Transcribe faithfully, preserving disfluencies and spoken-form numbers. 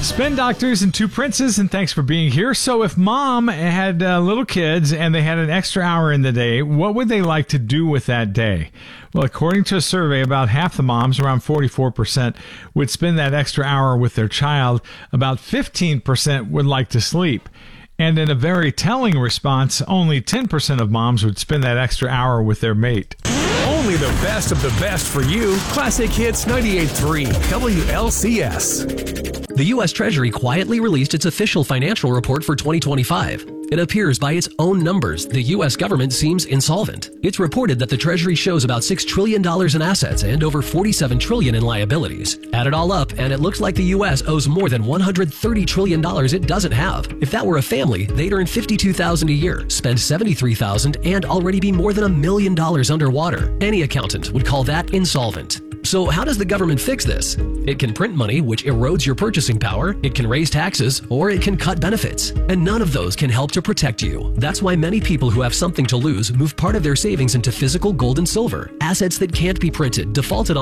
Spin Doctors and Two Princes, and thanks for being here. So if mom had uh, little kids and they had an extra hour in the day, what would they like to do with that day? Well, according to a survey, about half the moms, around forty-four percent, would spend that extra hour with their child. About fifteen percent would like to sleep. And in a very telling response, only ten percent of moms would spend that extra hour with their mate. Only the best of the best for you. Classic Hits ninety-eight point three W L C S. The U S Treasury quietly released its official financial report for twenty twenty-five. It appears by its own numbers, the U S government seems insolvent. It's reported that the Treasury shows about six trillion dollars in assets and over forty-seven trillion dollars in liabilities. Add it all up, and it looks like the U S owes more than one hundred thirty trillion dollars it doesn't have. If that were a family, they'd earn fifty-two thousand dollars a year, spend seventy-three thousand dollars, and already be more than a million dollars underwater. Any accountant would call that insolvent. So how does the government fix this? It can print money, which erodes your purchasing power, it can raise taxes, or it can cut benefits. And none of those can help to protect you. That's why many people who have something to lose move part of their savings into physical gold and silver, assets that can't be printed, defaulted on